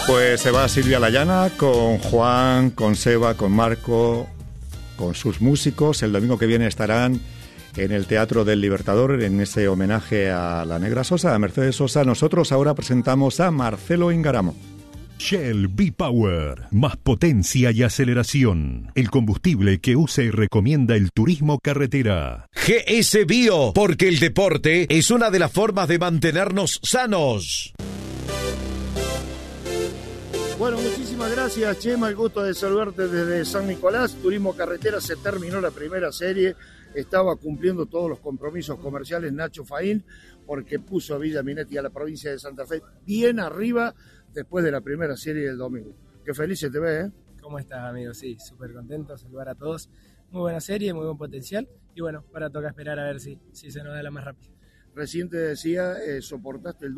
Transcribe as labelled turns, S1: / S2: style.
S1: Pues se va Silvia Layana con Juan, con Seba, con Marco, con sus músicos. El domingo que viene estarán en el Teatro del Libertador en ese homenaje a la Negra Sosa, a Mercedes Sosa. Nosotros ahora presentamos a Marcelo Ingaramo.
S2: Shell V-Power, más potencia y aceleración. El combustible que usa y recomienda el turismo carretera.
S3: GS Bio, porque el deporte es una de las formas de mantenernos sanos.
S4: Bueno, muchísimas gracias, Chema. El gusto de saludarte desde San Nicolás. Turismo Carretera, se terminó la primera serie. Estaba cumpliendo todos los compromisos comerciales Nacho Faín, porque puso a Villa Minetti, a la provincia de Santa Fe, bien arriba después de la primera serie del domingo. Qué feliz te ve, ¿eh?
S5: ¿Cómo estás, amigo? Sí, súper contento, saludar a todos. Muy buena serie, muy buen potencial. Y bueno, ahora toca esperar a ver si se nos da la más rápida.
S4: Recién te decía, soportaste el